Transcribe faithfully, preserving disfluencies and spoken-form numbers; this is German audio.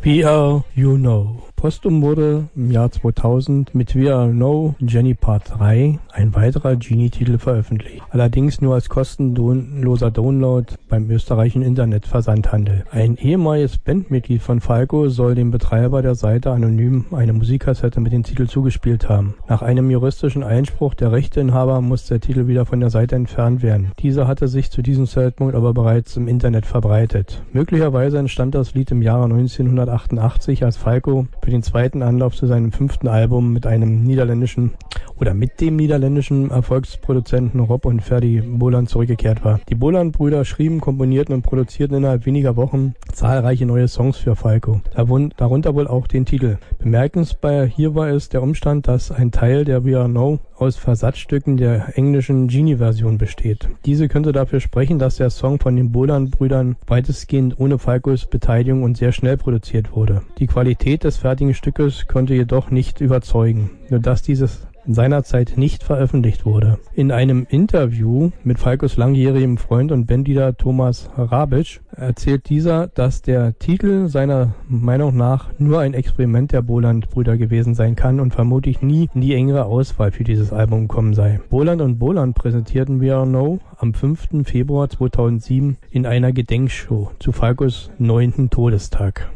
We Are You Know. Postum wurde im Jahr zweitausend mit We Are You Know Jenny Part drei ein weiterer Genie-Titel veröffentlicht. Allerdings nur als kostenloser Download beim österreichischen Internetversandhandel. Ein ehemaliges Bandmitglied von Falco soll dem Betreiber der Seite anonym eine Musikkassette mit dem Titel zugespielt haben. Nach einem juristischen Einspruch der Rechteinhaber musste der Titel wieder von der Seite entfernt werden. Dieser hatte sich zu diesem Zeitpunkt aber bereits im Internet verbreitet. Möglicherweise entstand das Lied im Jahre neunzehnhundertachtundachtzig, als Falco für den zweiten Anlauf zu seinem fünften Album mit einem niederländischen oder mit dem niederländischen Erfolgsproduzenten Rob und Ferdy Boland zurückgekehrt war. Die Boland-Brüder schrieben, komponierten und produzierten innerhalb weniger Wochen zahlreiche neue Songs für Falco, darunter wohl auch den Titel. Bemerkenswert hier war es der Umstand, dass ein Teil der We Are Know aus Versatzstücken der englischen Genie-Version besteht. Diese könnte dafür sprechen, dass der Song von den Boland-Brüdern weitestgehend ohne Falcos Beteiligung und sehr schnell produziert wurde. Die Qualität des fertigen Stückes konnte jedoch nicht überzeugen, nur dass dieses in seiner Zeit nicht veröffentlicht wurde. In einem Interview mit Falcos langjährigem Freund und Bandleader Thomas Rabic erzählt dieser, dass der Titel seiner Meinung nach nur ein Experiment der Boland-Brüder gewesen sein kann und vermutlich nie in die engere Auswahl für dieses Album gekommen sei. Boland und Boland präsentierten We Are Know am fünften Februar zweitausendsieben in einer Gedenkshow zu Falcos neunten Todestag.